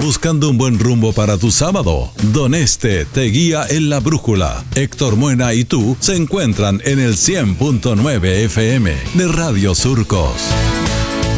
Buscando un buen rumbo para tu sábado, Don Este te guía en la brújula. Héctor Muena y tú se encuentran en el 100.9 FM de Radio Surcos.